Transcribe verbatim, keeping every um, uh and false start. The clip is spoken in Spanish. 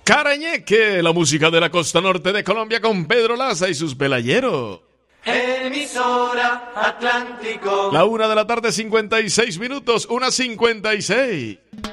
Carañeque, la música de la costa norte de Colombia con Pedro Laza y sus velayeros. Emisora Atlántico. La una de la tarde, cincuenta y seis minutos, una cincuenta y seis.